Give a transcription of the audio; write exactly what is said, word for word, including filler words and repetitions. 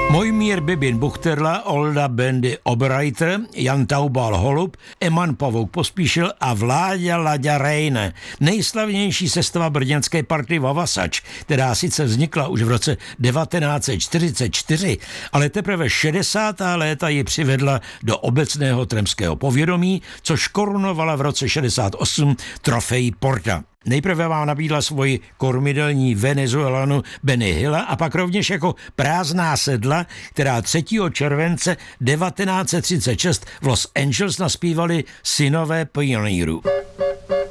Mojmír Bibin Buchterla, Olda Bendy Oberreiter, Jan Taubal Holub, Eman Pavouk Pospíšil a Vláďa Laďa Rejne. Nejslavnější sestava brněnské party Vavasač, která sice vznikla už v roce devatenáct set čtyřicet čtyři, ale teprve šedesátá léta ji přivedla do obecného tremského povědomí, což korunovala v roce šedesát osm trofej Porta. Nejprve vám nabídla svoji kormidelní Venezuelanu Benny Hilla a pak rovněž jako Prázdná sedla, která třetího července devatenáct set třicet šest v Los Angeles naspívali synové pionýrů.